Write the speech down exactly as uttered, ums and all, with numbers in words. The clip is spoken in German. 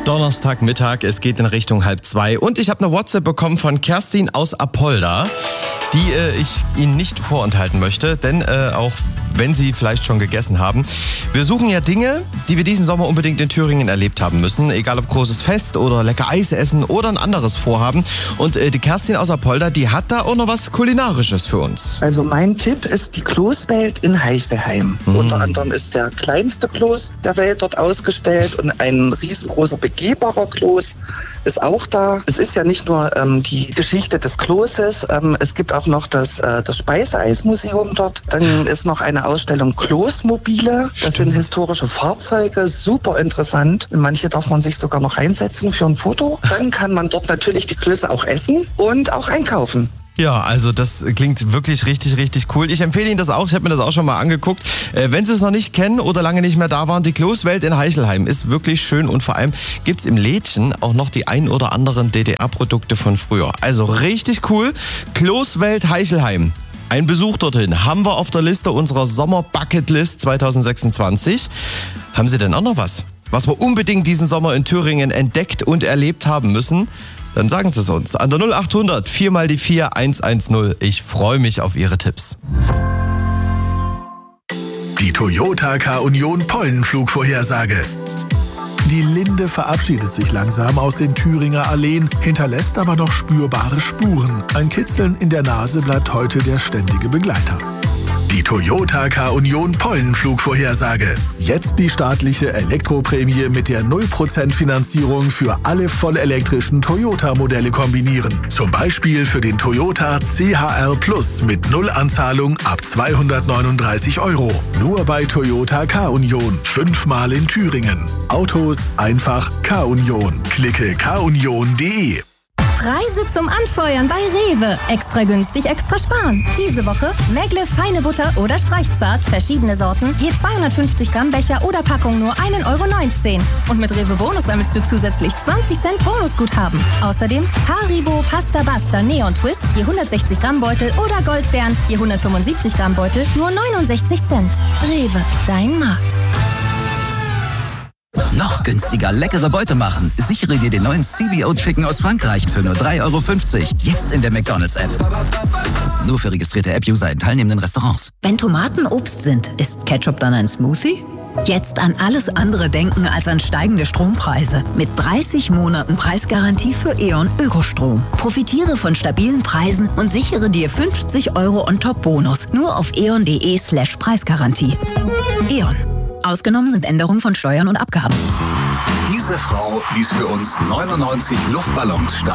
Donnerstagmittag, es geht in Richtung halb zwei und ich habe eine WhatsApp bekommen von Kerstin aus Apolda, die äh, ich Ihnen nicht vorenthalten möchte, denn äh, auch wenn Sie vielleicht schon gegessen haben. Wir suchen ja Dinge, die wir diesen Sommer unbedingt in Thüringen erlebt haben müssen, egal ob großes Fest oder lecker Eis essen oder ein anderes Vorhaben. Und äh, die Kerstin aus Apolda, die hat da auch noch was Kulinarisches für uns. Also mein Tipp ist die Kloßwelt in Heichelheim. Mm. Unter anderem ist der kleinste Kloß der Welt dort ausgestellt und ein riesengroßer begehbarer Kloß ist auch da. Es ist ja nicht nur ähm, die Geschichte des Klosses, ähm, es gibt auch noch das, äh, das Speiseeismuseum dort. Dann ist noch eine Ausstellung Kloßmobile. Das sind historische Fahrzeuge, super interessant. Manche darf man sich sogar noch reinsetzen für ein Foto. Dann kann man dort natürlich die Klöße auch essen und auch einkaufen. Ja, also das klingt wirklich richtig, richtig cool. Ich empfehle Ihnen das auch. Ich habe mir das auch schon mal angeguckt. Äh, wenn Sie es noch nicht kennen oder lange nicht mehr da waren, die Kloßwelt in Heichelheim ist wirklich schön und vor allem gibt's im Lädchen auch noch die ein oder anderen D D R-Produkte von früher. Also richtig cool. Kloßwelt Heichelheim. Ein Besuch dorthin haben wir auf der Liste unserer Sommer-Bucketlist zwanzig sechsundzwanzig. Haben Sie denn auch noch was, was wir unbedingt diesen Sommer in Thüringen entdeckt und erlebt haben müssen? Dann sagen Sie es uns an der null acht hundert vier mal die vier eins eins null. Ich freue mich auf Ihre Tipps. Die Toyota K-Union Pollenflugvorhersage. Die Linde verabschiedet sich langsam aus den Thüringer Alleen, hinterlässt aber noch spürbare Spuren. Ein Kitzeln in der Nase bleibt heute der ständige Begleiter. Die Toyota K-Union Pollenflugvorhersage. Jetzt die staatliche Elektroprämie mit der null Prozent Finanzierung für alle vollelektrischen Toyota-Modelle kombinieren. Zum Beispiel für den Toyota C H R Plus mit Nullanzahlung ab zweihundertneununddreißig Euro. Nur bei Toyota K-Union. Fünfmal in Thüringen. Autos einfach K-Union. Klicke k union punkt de. Preise zum Anfeuern bei Rewe. Extra günstig, extra sparen. Diese Woche Megle feine Butter oder Streichzart, verschiedene Sorten, je zweihundertfünfzig Gramm Becher oder Packung nur ein Euro neunzehn. Und mit Rewe Bonus sammelst du zusätzlich zwanzig Cent Bonusguthaben. Außerdem Haribo Pasta Basta Neon Twist, je hundertsechzig Gramm Beutel oder Goldbeeren, je hundertfünfundsiebzig Gramm Beutel, nur neunundsechzig Cent. Rewe, dein Markt. Noch günstiger leckere Beute machen. Sichere dir den neuen C B O Chicken aus Frankreich für nur drei Euro fünfzig. Jetzt in der McDonald's-App. Nur für registrierte App-User in teilnehmenden Restaurants. Wenn Tomaten Obst sind, ist Ketchup dann ein Smoothie? Jetzt an alles andere denken als an steigende Strompreise. Mit dreißig Monaten Preisgarantie für E.ON Ökostrom. Profitiere von stabilen Preisen und sichere dir fünfzig Euro on-top-Bonus. Nur auf eon.de slash Preisgarantie. E.ON. Ausgenommen sind Änderungen von Steuern und Abgaben. Diese Frau ließ für uns neunundneunzig Luftballons starten.